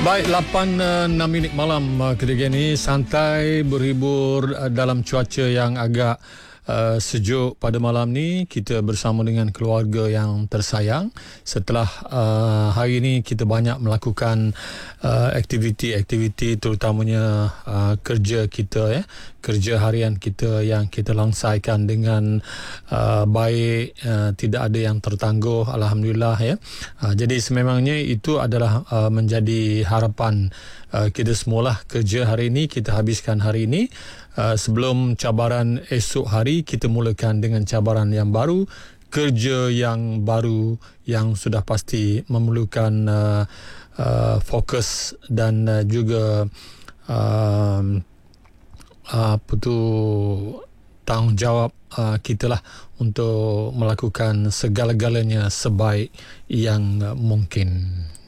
Baik, 8:06 malam ketika ini santai berhibur dalam cuaca yang agak sejuk pada malam ni. Kita bersama dengan keluarga yang tersayang. Setelah hari ini kita banyak melakukan aktiviti-aktiviti, terutamanya kerja kita, kerja harian kita yang kita langsaikan dengan baik, tidak ada yang tertangguh, alhamdulillah ya. Jadi sememangnya itu adalah menjadi harapan kita semualah. Kerja hari ini kita habiskan hari ini, sebelum cabaran esok hari kita mulakan dengan cabaran yang baru, kerja yang baru yang sudah pasti memerlukan fokus dan juga tanggungjawab kita lah untuk melakukan segala-galanya sebaik yang mungkin.